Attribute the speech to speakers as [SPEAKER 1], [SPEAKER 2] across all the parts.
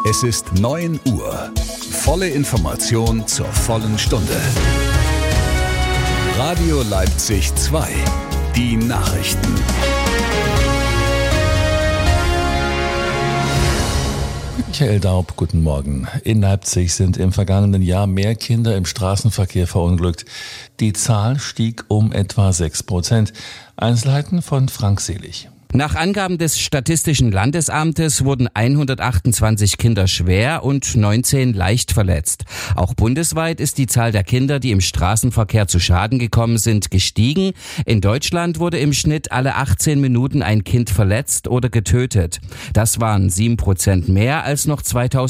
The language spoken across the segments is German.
[SPEAKER 1] Es ist 9 Uhr. Volle Information zur vollen Stunde. Radio Leipzig 2. Die Nachrichten.
[SPEAKER 2] Michael Daub, guten Morgen. In Leipzig sind im vergangenen Jahr mehr Kinder im Straßenverkehr verunglückt. Die Zahl stieg um etwa 6%. Einzelheiten von Frank Selig.
[SPEAKER 3] Nach Angaben des Statistischen Landesamtes wurden 128 Kinder schwer und 19 leicht verletzt. Auch bundesweit ist die Zahl der Kinder, die im Straßenverkehr zu Schaden gekommen sind, gestiegen. In Deutschland wurde im Schnitt alle 18 Minuten ein Kind verletzt oder getötet. Das waren 7% mehr als noch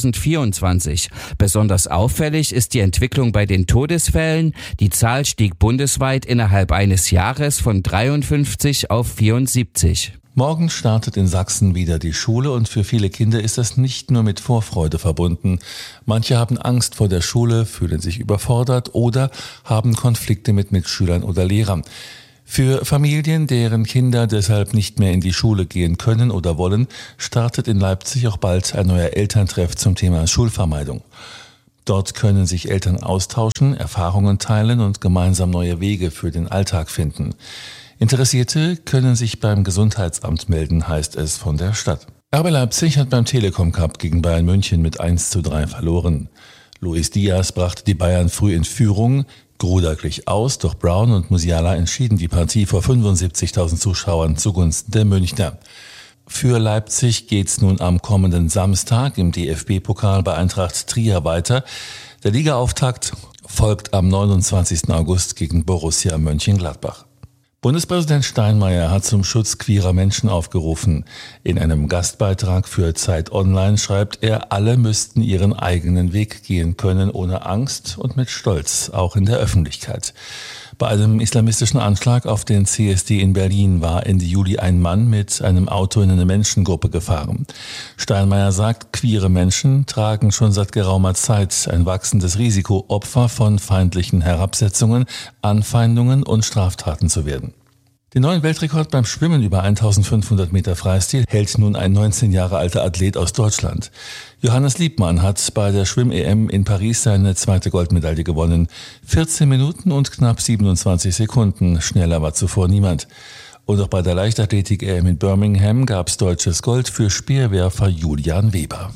[SPEAKER 3] 2024. Besonders auffällig ist die Entwicklung bei den Todesfällen. Die Zahl stieg bundesweit innerhalb eines Jahres von 53 auf 74.
[SPEAKER 2] Morgen startet in Sachsen wieder die Schule und für viele Kinder ist das nicht nur mit Vorfreude verbunden. Manche haben Angst vor der Schule, fühlen sich überfordert oder haben Konflikte mit Mitschülern oder Lehrern. Für Familien, deren Kinder deshalb nicht mehr in die Schule gehen können oder wollen, startet in Leipzig auch bald ein neuer Elterntreff zum Thema Schulvermeidung. Dort können sich Eltern austauschen, Erfahrungen teilen und gemeinsam neue Wege für den Alltag finden. Interessierte können sich beim Gesundheitsamt melden, heißt es von der Stadt. RB Leipzig hat beim Telekom Cup gegen Bayern München mit 1:3 verloren. Luis Diaz brachte die Bayern früh in Führung, Gruda glich aus, doch Brown und Musiala entschieden die Partie vor 75.000 Zuschauern zugunsten der Münchner. Für Leipzig geht's nun am kommenden Samstag im DFB-Pokal bei Eintracht Trier weiter. Der Ligaauftakt folgt am 29. August gegen Borussia Mönchengladbach. Bundespräsident Steinmeier hat zum Schutz queerer Menschen aufgerufen. In einem Gastbeitrag für Zeit Online schreibt er, alle müssten ihren eigenen Weg gehen können, ohne Angst und mit Stolz, auch in der Öffentlichkeit. Bei einem islamistischen Anschlag auf den CSD in Berlin war Ende Juli ein Mann mit einem Auto in eine Menschengruppe gefahren. Steinmeier sagt, queere Menschen tragen schon seit geraumer Zeit ein wachsendes Risiko, Opfer von feindlichen Herabsetzungen, Anfeindungen und Straftaten zu werden. Den neuen Weltrekord beim Schwimmen über 1500 Meter Freistil hält nun ein 19 Jahre alter Athlet aus Deutschland. Johannes Liebmann hat bei der Schwimm-EM in Paris seine zweite Goldmedaille gewonnen. 14 Minuten und knapp 27 Sekunden. Schneller war zuvor niemand. Und auch bei der Leichtathletik-EM in Birmingham gab es deutsches Gold für Speerwerfer Julian Weber.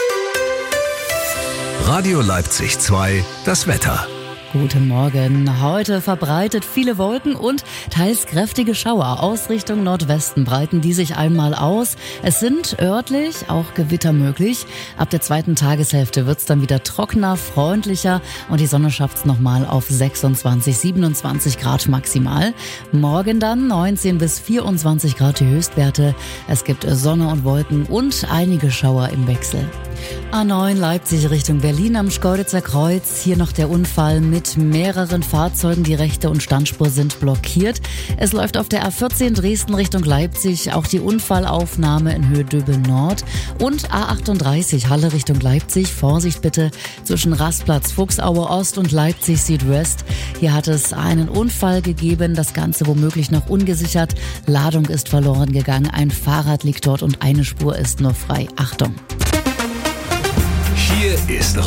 [SPEAKER 1] Radio Leipzig 2, das Wetter.
[SPEAKER 4] Guten Morgen. Heute verbreitet viele Wolken und teils kräftige Schauer. Aus Richtung Nordwesten breiten die sich einmal aus. Es sind örtlich auch Gewitter möglich. Ab der zweiten Tageshälfte wird's dann wieder trockener, freundlicher und die Sonne schafft's nochmal auf 26, 27 Grad maximal. Morgen dann 19 bis 24 Grad die Höchstwerte. Es gibt Sonne und Wolken und einige Schauer im Wechsel. A9 Leipzig Richtung Berlin am Schkeuditzer Kreuz. Hier noch der Unfall mit mehreren Fahrzeugen. Die rechte und Standspur sind blockiert. Es läuft auf der A14 Dresden Richtung Leipzig auch die Unfallaufnahme in Höhe Döbel Nord. Und A38 Halle Richtung Leipzig. Vorsicht bitte zwischen Rastplatz Fuchsaue Ost und Leipzig Südwest. Hier hat es einen Unfall gegeben. Das Ganze womöglich noch ungesichert. Ladung ist verloren gegangen. Ein Fahrrad liegt dort und eine Spur ist nur frei. Achtung!
[SPEAKER 1] Hier ist